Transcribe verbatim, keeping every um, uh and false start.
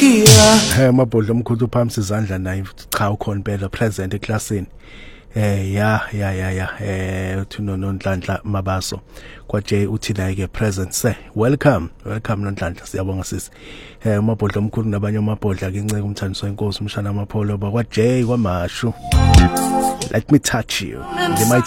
Eh mabhodlo omkhulu uphamsi izandla naye cha ukhona impela present eclassini. Eh ya ya ya ya eh uthi noNhlanhla Mabaso kwa J uthi naye ke present se welcome welcome noNhlanhla siyabonga sisi. Eh mabhodlo omkhulu nabanye amabhodla ke inceke umthandiso wenkosi umshana amapholo bakwa J kwaMashu. Let me touch you.